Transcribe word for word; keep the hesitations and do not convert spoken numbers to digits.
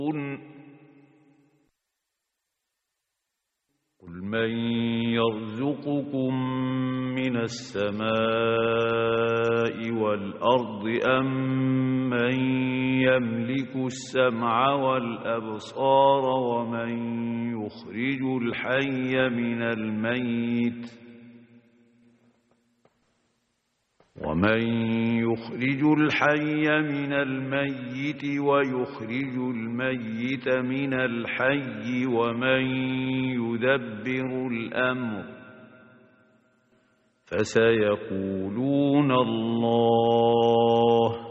قل من يرزقكم من السماء والأرض أم من يملك السمع والأبصار ومن يخرج الحي من الميت ومن يخرج الحي من الميت ويخرج الميت من الحي ومن يدبر الأمر فسيقولون الله